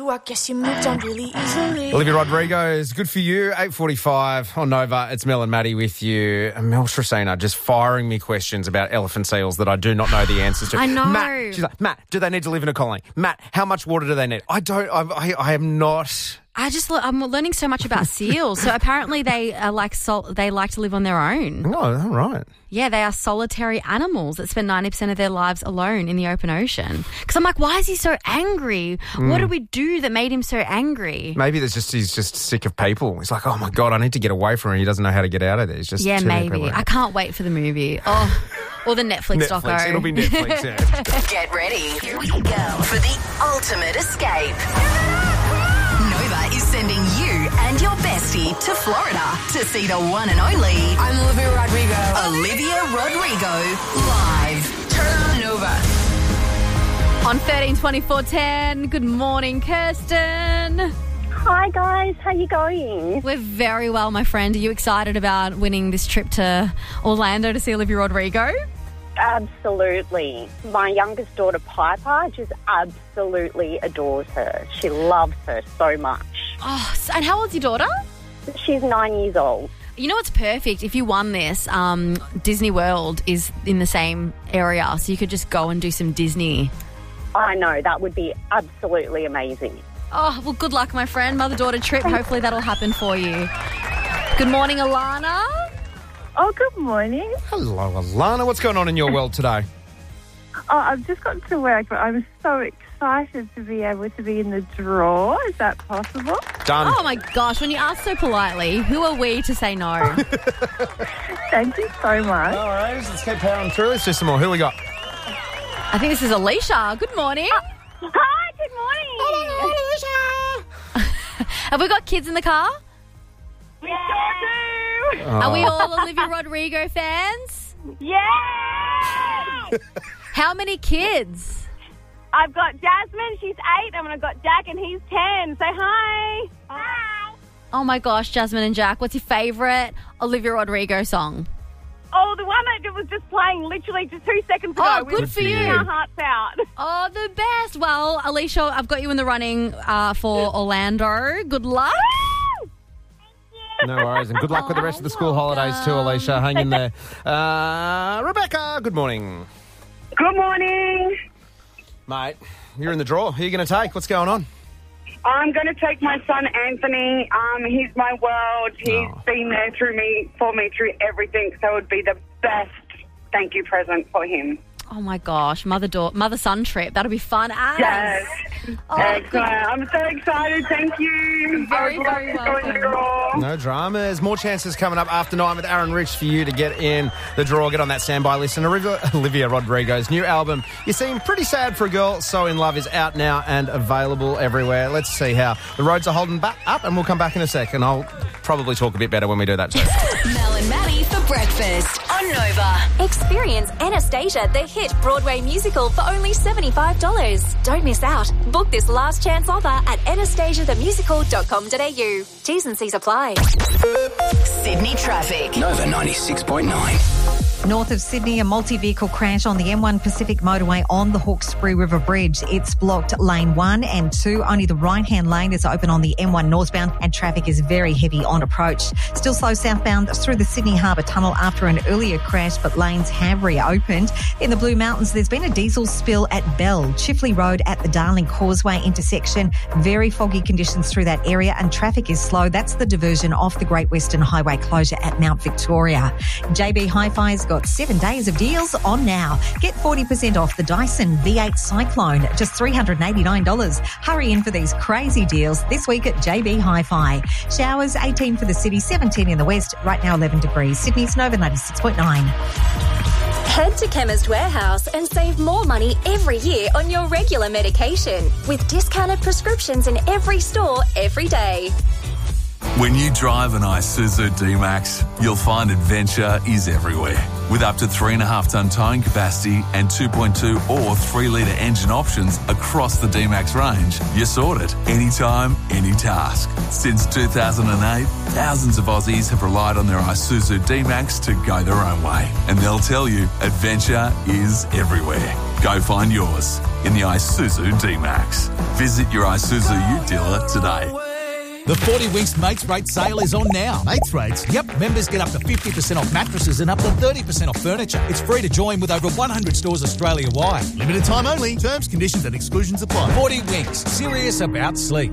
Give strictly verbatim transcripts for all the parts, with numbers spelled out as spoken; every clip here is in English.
you, I guess you moved on really easily. Olivia Rodrigo is good for you. eight forty-five on Nova. It's Mel and Maddie with you. And Mel Tresina just firing me questions about elephant seals that I do not know the answers to. I know. Matt, she's like, Matt, do they need to live in a colony? Matt, how much water do they need? I don't, I, I, I am not... I just I'm learning so much about seals. So apparently they are like sol- they like to live on their own. Oh, all right. Yeah, they are solitary animals that spend ninety percent of their lives alone in the open ocean. Because I'm like, why is he so angry? Mm. What did we do that made him so angry? Maybe there's just he's just sick of people. He's like, oh my God, I need to get away from him. He doesn't know how to get out of there. He's just yeah, too many maybe. people. I can't wait for the movie. Oh, or the Netflix, Netflix. doco. It'll be Netflix. Yeah. Get ready. Here we go for the ultimate escape. Nova is sending you and your bestie to Florida to see the one and only I'm Olivia Rodrigo. Olivia Rodrigo live. Turn on Nova. On thirteen twenty-four ten. Good morning, Kirsten. Hi guys, how you going? We're very well, my friend. Are you excited about winning this trip to Orlando to see Olivia Rodrigo? Absolutely. My youngest daughter, Piper, just absolutely adores her. She loves her so much. Oh, and how old's your daughter? She's nine years old. You know what's perfect? If you won this, um, Disney World is in the same area, so you could just go and do some Disney. I know, that would be absolutely amazing. Oh, well, good luck, my friend. Mother-daughter trip. Hopefully that'll happen for you. Good morning, Alana. Oh, good morning. Hello, Alana. What's going on in your world today? Oh, I've just got to work, but I'm so excited to be able to be in the draw. Is that possible? Done. Oh, my gosh. When you ask so politely, who are we to say no? Thank you so much. No worries. Let's keep powering through. Let's do some more. Who we got? I think this is Alicia. Good morning. Uh, hi, good morning. Hello, Alicia. Have we got kids in the car? We sure do. Oh. Are we all Olivia Rodrigo fans? Yeah. How many kids? I've got Jasmine, she's eight, and I've got Jack, and he's ten. Say hi. Hi. Oh, my gosh, Jasmine and Jack. What's your favourite Olivia Rodrigo song? Oh, the one that was just playing literally just two seconds ago. Oh, We good were for you. singing our hearts out. Oh, the best. Well, Alicia, I've got you in the running uh, for Orlando. Good luck. No worries, and good luck with the rest of the school holidays too, Alicia. Hang in there. Uh, Rebecca, good morning. Good morning. Mate, you're in the draw. Who are you going to take? What's going on? I'm going to take my son, Anthony. Um, he's my world. He's Oh. been there through me, for me through everything, so it would be the best thank you present for him. Oh, my gosh. Mother-daughter, mother-son trip. That'll be fun as. Yes. Oh, Excellent. I'm so excited. Thank you. Very, I would very love to go in the welcome. draw. No dramas. More chances coming up after nine with Aaron Rich for you to get in the draw. Get on that standby list. And Olivia, Olivia Rodrigo's new album, You Seem Pretty Sad for a Girl, So In Love, is out now and available everywhere. Let's see how the roads are holding back up, and we'll come back in a sec, and I'll probably talk a bit better when we do that too. Mel and Maddie for breakfast on Nova. Experience Anastasia, the hit Broadway musical, for only seventy-five dollars. Don't miss out. Book this last chance offer at anastasia the musical dot com dot a u. T's and C's apply. Sydney traffic. Nova ninety-six point nine. North of Sydney, a multi-vehicle crash on the M one Pacific motorway on the Hawkesbury River Bridge. It's blocked lane one and two. Only the right-hand lane is open on the M one northbound, and traffic is very heavy on approach. Still slow southbound through the Sydney Harbour Tunnel after an earlier crash, but lanes have reopened. In the Blue Mountains, there's been a diesel spill at Bell, Chifley Road at the Darling Causeway intersection. Very foggy conditions through that area, and traffic is slow. That's the diversion off the Great Western Highway closure at Mount Victoria. J B Hi-Fi's got seven days of deals on now. Get forty percent off the Dyson V eight Cyclone, just three hundred eighty-nine dollars. Hurry in for these crazy deals this week at J B Hi-Fi. Showers eighteen for the city, seventeen in the west, right now eleven degrees. Sydney's Nova ninety-six point nine. Head to Chemist Warehouse and save more money every year on your regular medication with discounted prescriptions in every store every day. When you drive an Isuzu D-Max, you'll find adventure is everywhere. With up to three point five tonne towing capacity and two point two or three litre engine options across the D-Max range, you're sorted. Anytime, any task. Since two thousand eight, thousands of Aussies have relied on their Isuzu D-Max to go their own way. And they'll tell you, adventure is everywhere. Go find yours. in the Isuzu D-Max. Visit your Isuzu Ute dealer today. The forty Winks Mates Rate sale is on now. Mates Rates? Yep, members get up to fifty percent off mattresses and up to thirty percent off furniture. It's free to join with over one hundred stores Australia-wide. Limited time only. Terms, conditions and exclusions apply. forty Winks. Serious about sleep.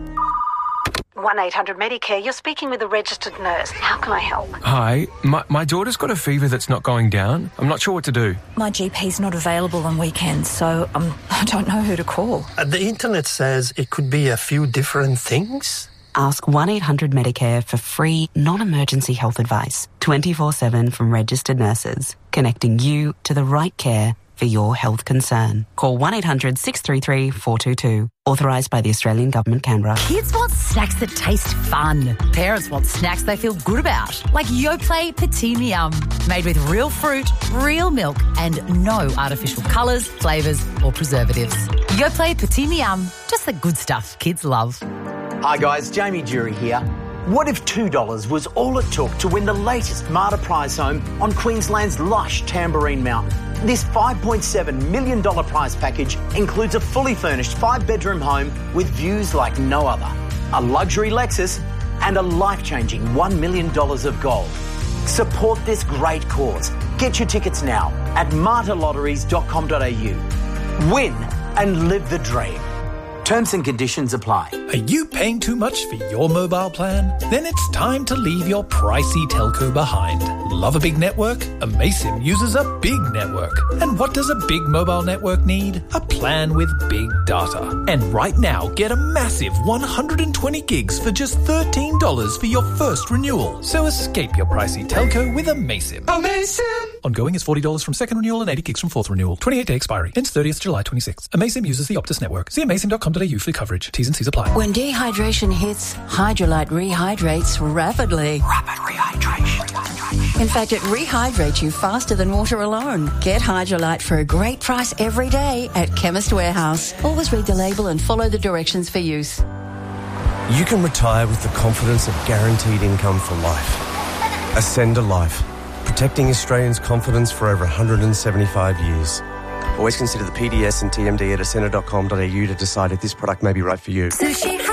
one eight hundred Medicare, you're speaking with a registered nurse. How can I help? Hi, my, my daughter's got a fever that's not going down. I'm not sure what to do. My G P's not available on weekends, so um, I don't know who to call. Uh, the internet says it could be a few different things. Ask one eight hundred Medicare for free, non-emergency health advice. twenty-four seven from registered nurses, connecting you to the right care for your health concern. Call one eight hundred six three three four two two. Authorised by the Australian Government, Canberra. Kids want snacks that taste fun. Parents want snacks they feel good about. Like Yoplait Petit Miam. Made with real fruit, real milk and no artificial colours, flavours or preservatives. Yoplait Petit Miam. Just the good stuff kids love. Hi guys, Jamie Jury here. What if two dollars was all it took to win the latest Marta prize home on Queensland's lush Tamborine Mountain? This five point seven million dollars prize package includes a fully furnished five-bedroom home with views like no other, a luxury Lexus and a life-changing one million dollars of gold. Support this great cause. Get your tickets now at marta lotteries dot com dot a u. Win and live the dream. Terms and conditions apply. Are you paying too much for your mobile plan? Then it's time to leave your pricey telco behind. Love a big network? Amaysim uses a big network. And what does a big mobile network need? A plan with big data. And right now, get a massive one hundred twenty gigs for just thirteen dollars for your first renewal. So escape your pricey telco with Amaysim. Amaysim! Ongoing is forty dollars from second renewal and eighty gigs from fourth renewal. twenty-eight day expiry. Ends thirtieth July twenty-sixth. Amaysim uses the Optus network. See amaysim dot com dot a u for coverage. T's and C's apply. When dehydration hits, Hydrolite rehydrates rapidly. Rapid rehydration. In fact, it rehydrates you faster than water alone. Get Hydrolite for a great price every day at Chemist Warehouse. Always read the label and follow the directions for use. You can retire with the confidence of guaranteed income for life. Ascend a Life, protecting Australians' confidence for over one hundred seventy-five years. Always consider the P D S and T M D at ascender dot com dot a u to decide if this product may be right for you. Sushi